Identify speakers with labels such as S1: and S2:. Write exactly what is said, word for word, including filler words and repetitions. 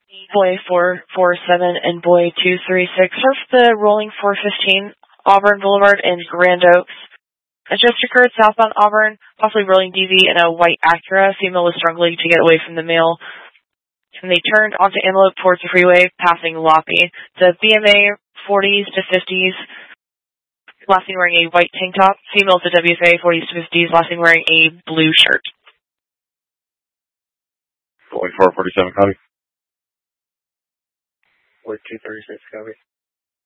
S1: Boy four four seven and Boy two three six. Surf the rolling four fifteen, Auburn Boulevard in Grand Oaks. It just occurred southbound Auburn, possibly rolling D V in a white Acura. Female was struggling to get away from the male. And they turned onto Antelope towards the freeway, passing Loppy. The B M A forties to fifties, last seen wearing a white tank top. Female to W F A forties to fifties, last seen wearing a blue shirt.
S2: Boy four forty-seven, copy.
S3: Boy two thirty-six, copy.